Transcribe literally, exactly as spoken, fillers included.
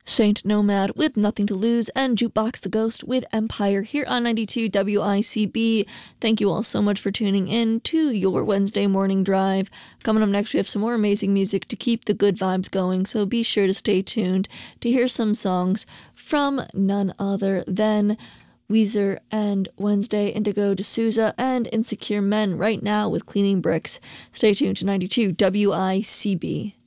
Saint Nomad with Nothing to Lose, and Jukebox the Ghost with Empire here on ninety-two W I C B. Thank you all so much for tuning in to your Wednesday morning drive. Coming up next, we have some more amazing music to keep the good vibes going, so be sure to stay tuned to hear some songs from none other than Weezer and Wednesday, Indigo D'Souza, and Insecure Men right now with Cleaning Bricks. Stay tuned to ninety-two W I C B.